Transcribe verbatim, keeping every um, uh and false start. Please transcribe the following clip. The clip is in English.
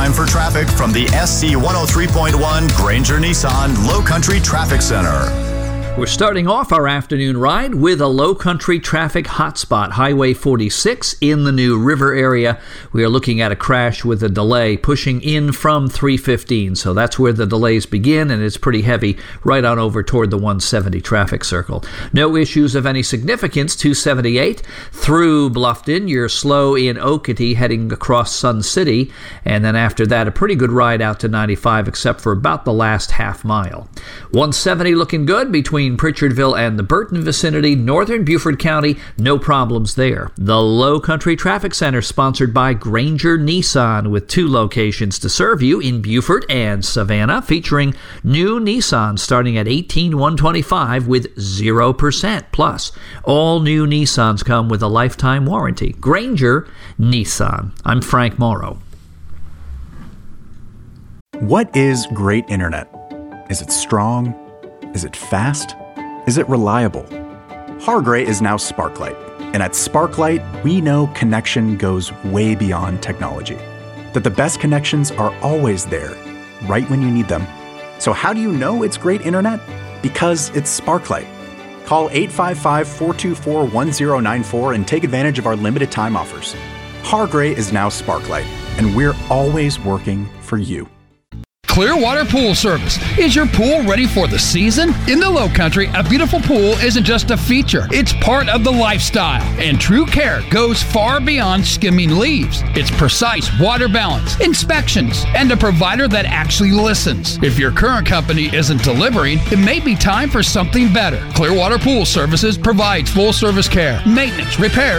time for traffic from the S C one oh three point one Granger Nissan Low Country Traffic Center. We're starting off our afternoon ride with a low country traffic hotspot, Highway forty-six in the New River area. We are looking at a crash with a delay pushing in from three fifteen, so that's where the delays begin, and it's pretty heavy right on over toward the one seventy traffic circle. No issues of any significance. two seventy-eight through Bluffton. You're slow in Okatee heading across Sun City, and then after that a pretty good ride out to ninety-five except for about the last half mile. one seventy looking good between Pritchardville and the Burton vicinity. Northern Beaufort County, no problems there. The Low Country Traffic Center, sponsored by Granger Nissan, with two locations to serve you in Beaufort and Savannah, featuring new Nissan starting at eighteen thousand one hundred twenty-five dollars with zero percent. Plus, all new Nissans come with a lifetime warranty. Granger Nissan. I'm Frank Morrow. What is great internet? Is it strong? Is it fast? Is it reliable? Hargray is now Sparklight. And at Sparklight, we know connection goes way beyond technology. That the best connections are always there, right when you need them. So how do you know it's great internet? Because it's Sparklight. Call eight five five, four two four, one zero nine four and take advantage of our limited time offers. Hargray is now Sparklight, and we're always working for you. Clearwater Pool Service. Is your pool ready for the season? In the Low Country, a beautiful pool isn't just a feature. It's part of the lifestyle. And True Care goes far beyond skimming leaves. It's precise water balance, inspections, and a provider that actually listens. If your current company isn't delivering, it may be time for something better. Clearwater Pool Services provides full service care, maintenance, repairs,